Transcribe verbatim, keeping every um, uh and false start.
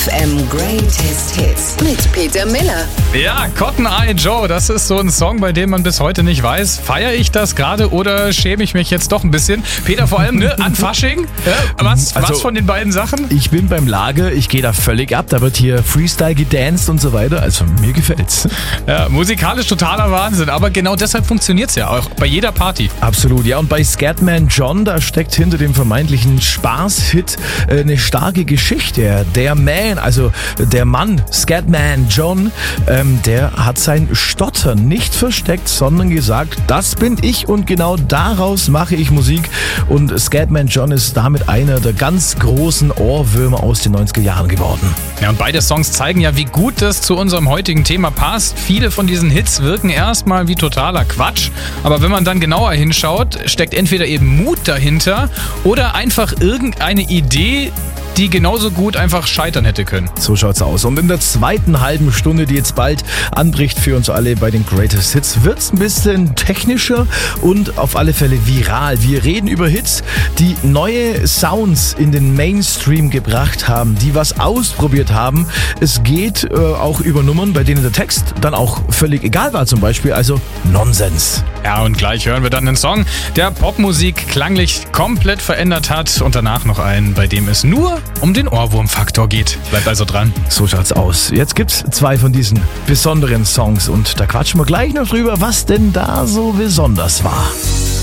F M Greatest Hits mit Peter Miller. Ja, Cotton Eye Joe, das ist so ein Song, bei dem man bis heute nicht weiß, feiere ich das gerade oder schäme ich mich jetzt doch ein bisschen? Peter, vor allem ne, an Fasching, ja, was, Also, was von den beiden Sachen? Ich bin beim Lager, ich gehe da völlig ab, da wird hier Freestyle gedanced und so weiter, also mir gefällt's. Ja, musikalisch totaler Wahnsinn, aber genau deshalb funktioniert's ja auch bei jeder Party. Absolut, ja, und bei Scatman John, da steckt hinter dem vermeintlichen Spaß-Hit äh, eine starke Geschichte. Der Man, also der Mann, Scatman John, ähm, der hat sein Stottern nicht versteckt, sondern gesagt, das bin ich und genau daraus mache ich Musik. Und Scatman John ist damit einer der ganz großen Ohrwürmer aus den neunziger Jahren geworden. Ja, und beide Songs zeigen ja, wie gut das zu unserem heutigen Thema passt. Viele von diesen Hits wirken erstmal wie totaler Quatsch, aber wenn man dann genauer hinschaut, steckt entweder eben Mut dahinter oder einfach irgendeine Idee, die genauso gut einfach scheitern hätte können. So schaut's aus. Und in der zweiten halben Stunde, die jetzt bald anbricht für uns alle bei den Greatest Hits, wird's ein bisschen technischer und auf alle Fälle viral. Wir reden über Hits, die neue Sounds in den Mainstream gebracht haben, die was ausprobiert haben. Es geht äh, auch über Nummern, bei denen der Text dann auch völlig egal war zum Beispiel, also Nonsens. Ja, und gleich hören wir dann einen Song, der Popmusik klanglich komplett verändert hat und danach noch einen, bei dem es nur um den Ohrwurmfaktor geht. Bleibt also dran. So schaut's aus. Jetzt gibt's zwei von diesen besonderen Songs und da quatschen wir gleich noch drüber, was denn da so besonders war.